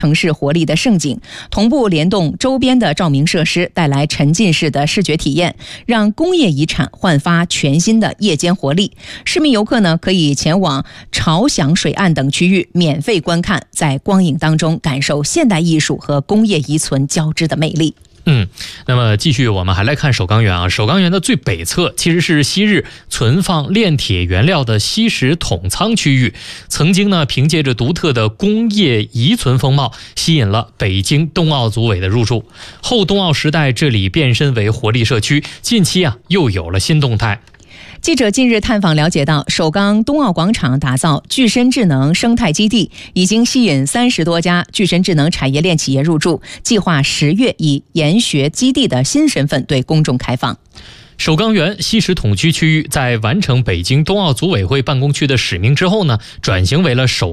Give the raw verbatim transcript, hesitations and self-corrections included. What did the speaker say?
城市活力的盛景，同步联动周边的照明设施，带来沉浸式的视觉体验，让工业遗产焕发全新的夜间活力。市民游客呢，可以前往朝祥水岸等区域免费观看，在光影当中感受现代艺术和工业遗存交织的魅力。 嗯，那么继续我们还来看首钢园啊。首钢园的最北侧其实是昔日存放炼铁原料的锡石桶仓区域，曾经呢凭借着独特的工业遗存风貌，吸引了北京冬奥组委的入驻。后冬奥时代，这里变身为活力社区，近期啊又有了新动态。 记者近日探访了解到，首钢冬奥广场打造具身智能生态基地，已经吸引三十多家具身智能产业链企业入驻，计划十月以研学基地的新身份对公众开放。 首钢园锡石桶区区域在完成北京冬奥组委会办公区的使命之后呢，转型为了首